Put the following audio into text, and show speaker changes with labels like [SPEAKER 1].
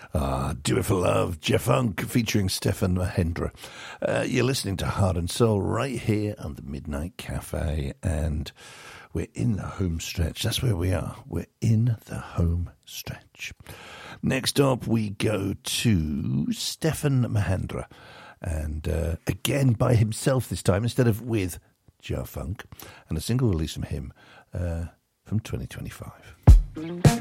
[SPEAKER 1] Do It For Love, Jeff Funk featuring Stefan Mahendra. You're listening to Heart and Soul right here on the Midnight Cafe, and we're in the home stretch. That's where we are. We're in the home stretch. Next up, we go to Stefan Mahendra, and again by himself this time instead of with Jeff Funk, and a single release from him from 2025.